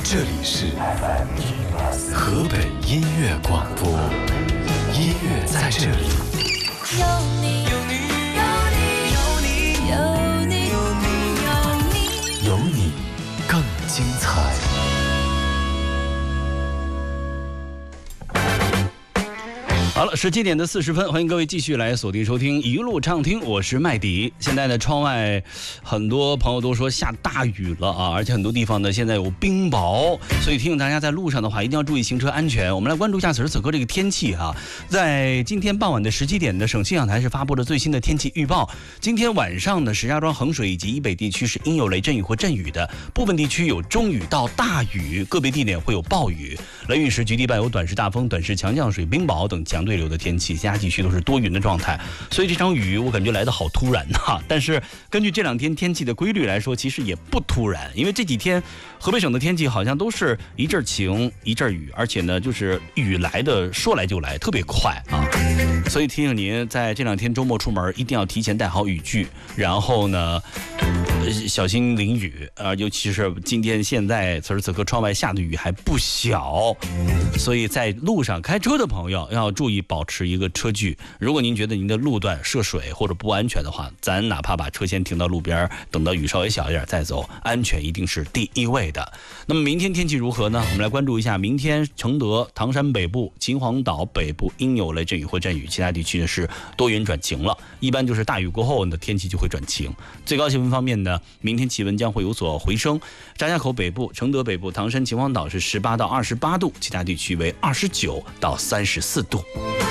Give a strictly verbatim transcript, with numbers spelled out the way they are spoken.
这里是河北音乐广播，音乐在这里。 有你，有你，有你，有你，有你， 有你更精彩。好了，十七点的四十分，欢迎各位继续来锁定收听一路畅听，我是麦迪。现在呢，窗外很多朋友都说下大雨了啊，而且很多地方呢现在有冰雹，所以提醒大家在路上的话一定要注意行车安全。我们来关注一下此时此刻这个天气哈、啊，在今天傍晚的十七点的省气象台是发布了最新的天气预报。今天晚上呢，石家庄、衡水以及以北地区是阴有雷阵雨或阵雨的，部分地区有中雨到大雨，个别地点会有暴雨。雷雨时局地伴有短时大风、短时强降水、冰雹等强对流的天气，其他地区都是多云的状态，所以这场雨我感觉来得好突然呐。但是根据这两天天气的规律来说，其实也不突然，因为这几天河北省的天气好像都是一阵晴一阵雨，而且呢就是雨来的说来就来，特别快啊。所以提醒您，在这两天周末出门一定要提前带好雨具，然后呢小心淋雨啊、呃，尤其是今天现在此时此刻窗外下的雨还不小，所以在路上开车的朋友要注意保持一个车距。如果您觉得您的路段涉水或者不安全的话，咱哪怕把车先停到路边，等到雨稍微小一点再走，安全一定是第一位的。那么明天天气如何呢？我们来关注一下，明天承德、唐山北部、秦皇岛北部阴有雷阵雨或阵雨，其他地区呢是多云转晴了，一般就是大雨过后呢天气就会转晴。最高气温方面呢，明天气温将会有所回升，张家口北部、承德北部、唐山、秦皇岛是十八到二十八度，其他地区为二十九到三十四度。